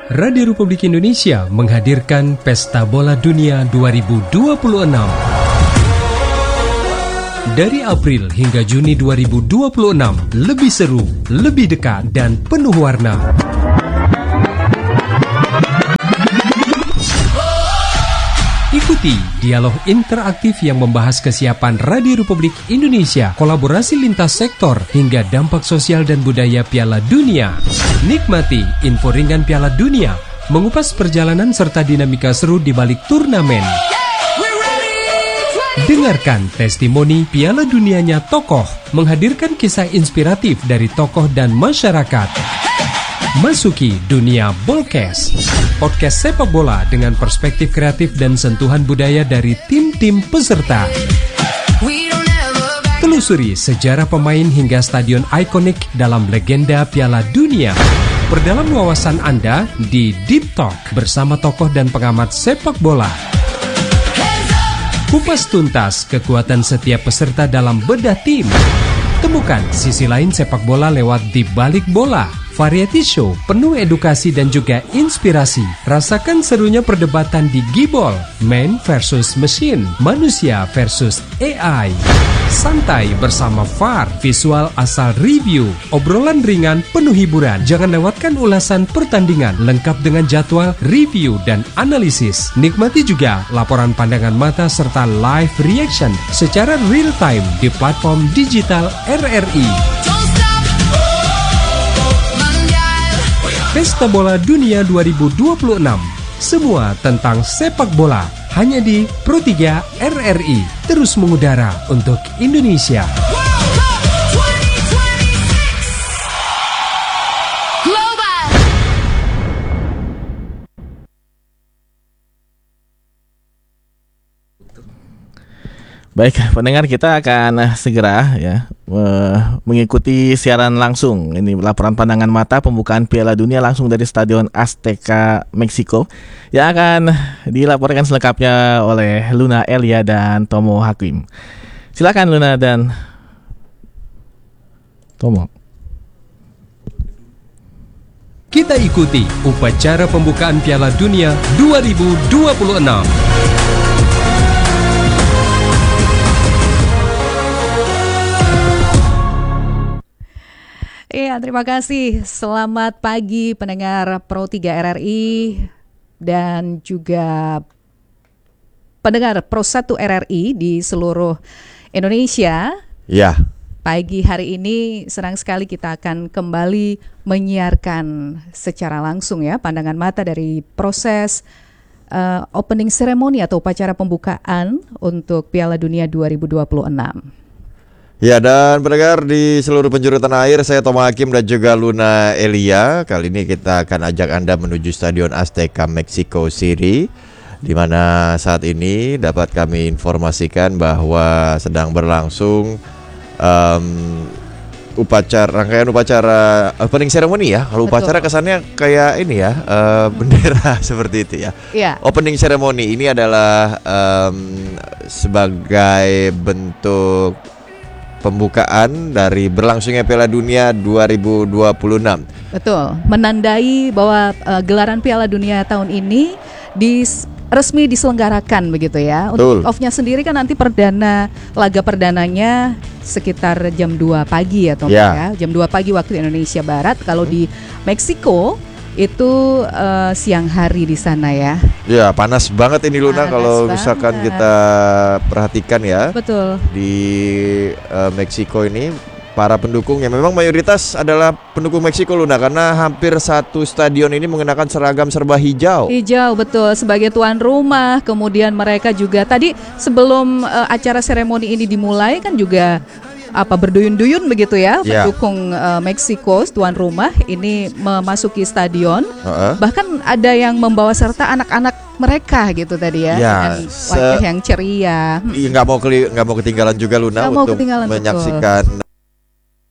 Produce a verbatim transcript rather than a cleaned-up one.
Radio Republik Indonesia menghadirkan Pesta Bola Dunia dua ribu dua puluh enam. Dari April hingga Juni dua ribu dua puluh enam, lebih seru, lebih dekat, dan penuh warna. Ikuti dialog interaktif yang membahas kesiapan Radio Republik Indonesia, kolaborasi lintas sektor, hingga dampak sosial dan budaya Piala Dunia. Nikmati info ringan Piala Dunia, mengupas perjalanan serta dinamika seru di balik turnamen. Dengarkan testimoni Piala Dunianya tokoh, menghadirkan kisah inspiratif dari tokoh dan masyarakat. Masuki dunia Bolkes, podcast sepak bola dengan perspektif kreatif dan sentuhan budaya dari tim-tim peserta. Telusuri sejarah pemain hingga stadion ikonik dalam legenda Piala Dunia. Perdalam wawasan Anda di Deep Talk bersama tokoh dan pengamat sepak bola. Kupas tuntas kekuatan setiap peserta dalam bedah tim. Temukan sisi lain sepak bola lewat Di Balik Bola, variety show penuh edukasi dan juga inspirasi. Rasakan serunya perdebatan di Gibol, man versus machine, manusia versus A I. Santai bersama V A R, visual asal review, obrolan ringan penuh hiburan. Jangan lewatkan ulasan pertandingan lengkap dengan jadwal, review, dan analisis. Nikmati juga laporan pandangan mata serta live reaction secara real time di platform digital R R I. Pesta Bola Dunia dua ribu dua puluh enam. Semua tentang sepak bola hanya di Pro tiga R R I. Terus mengudara untuk Indonesia. Baik, pendengar, kita akan segera ya mengikuti siaran langsung ini laporan pandangan mata pembukaan Piala Dunia langsung dari Stadion Azteca Meksiko yang akan dilaporkan selengkapnya oleh Luna Elia dan Tomo Hakim. Silakan Luna dan Tomo. Kita ikuti upacara pembukaan Piala Dunia dua ribu dua puluh enam. Iya, terima kasih. Selamat pagi pendengar Pro tiga R R I dan juga pendengar Pro satu R R I di seluruh Indonesia. Ya. Pagi hari ini senang sekali kita akan kembali menyiarkan secara langsung ya pandangan mata dari proses uh, opening ceremony atau upacara pembukaan untuk Piala Dunia dua ribu dua puluh enam. Ya, dan pendengar di seluruh penjuru tanah air, saya Tomo Hakim dan juga Luna Elia. Kali ini kita akan ajak Anda menuju Stadion Azteca Mexico City, di mana saat ini dapat kami informasikan bahwa sedang berlangsung um, upacara rangkaian upacara opening ceremony ya. Kalau upacara kesannya kayak ini ya, uh, bendera seperti itu ya. Yeah. Opening ceremony ini adalah um, sebagai bentuk pembukaan dari berlangsungnya Piala Dunia dua ribu dua puluh enam. Betul, menandai bahwa uh, gelaran Piala Dunia tahun ini dis, resmi diselenggarakan begitu ya. Untuk off-nya sendiri kan nanti perdana laga perdananya sekitar jam dua pagi ya, Tom ya. ya. Jam dua pagi waktu Indonesia Barat. Kalau di Meksiko itu uh, siang hari di sana ya. Ya, panas banget ini Luna panas kalau banget. misalkan kita perhatikan ya. Betul. Di uh, Meksiko ini para pendukungnya memang mayoritas adalah pendukung Meksiko Luna, karena hampir satu stadion ini mengenakan seragam serba hijau. Hijau, betul, sebagai tuan rumah. Kemudian mereka juga tadi sebelum uh, acara seremoni ini dimulai kan juga apa berduyun-duyun begitu ya, yeah. pendukung uh, Meksiko tuan rumah ini memasuki stadion. Uh-uh. Bahkan ada yang membawa serta anak-anak mereka gitu tadi ya, yeah, dengan wajah se- yang ceria. Iya, nggak mau keli- nggak mau ketinggalan juga Luna Nggak untuk menyaksikan betul.